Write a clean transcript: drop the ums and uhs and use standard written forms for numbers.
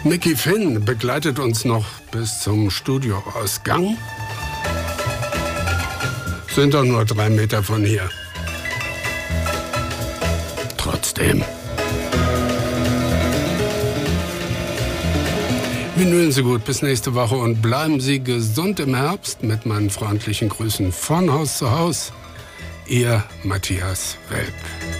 Micky Finn begleitet uns noch bis zum Studioausgang. Sind doch nur 3 Meter von hier. Trotzdem. Vinülen Sie gut, bis nächste Woche und bleiben Sie gesund im Herbst mit meinen freundlichen Grüßen von Haus zu Haus. Ihr Matthias Welp.